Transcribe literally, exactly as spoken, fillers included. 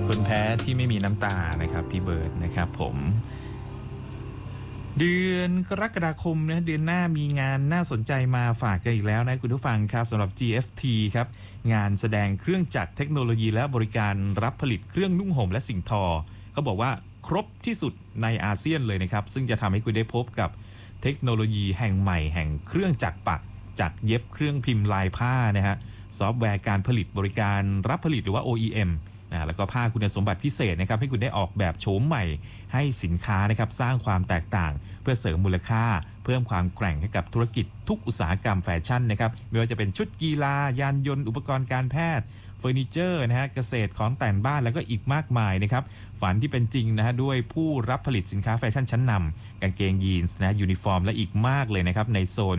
คนแพ้ที่ไม่มีน้ำตานะครับพี่เบิร์ดนะครับผมเดือนกรกฎาคมนะเดือนหน้ามีงานน่าสนใจมาฝากกันอีกแล้วนะคุณผู้ฟังครับสำหรับ จี เอฟ ที ครับงานแสดงเครื่องจักรเทคโนโลยีและบริการรับผลิตเครื่องนุ่งห่มและสิ่งทอเขาบอกว่าครบที่สุดในอาเซียนเลยนะครับซึ่งจะทำให้คุณได้พบกับเทคโนโลยีแห่งใหม่แห่งเครื่องจักรปักจักรเย็บเครื่องพิมพ์ลายผ้านะฮะซอฟต์แวร์การผลิตบริการรับผลิตหรือว่า โอ อี เอ็ม นะแล้วก็ผ้าคุณสมบัติพิเศษนะครับให้คุณได้ออกแบบโฉมใหม่ให้สินค้านะครับสร้างความแตกต่างเพื่อเสริมมูลค่าเพิ่มความแกร่งให้กับธุรกิจทุกอุตสาหกรรมแฟชั่นนะครับไม่ว่าจะเป็นชุดกีฬายานยนต์อุปกรณ์การแพทย์เฟอร์นิเจอร์นะฮะเกษตรของแต่งบ้านแล้วก็อีกมากมายนะครับฝันที่เป็นจริงนะฮะด้วยผู้รับผลิตสินค้าแฟชั่นชั้นนำกางเกงยีนส์นะยูนิฟอร์มและอีกมากเลยนะครับในโซน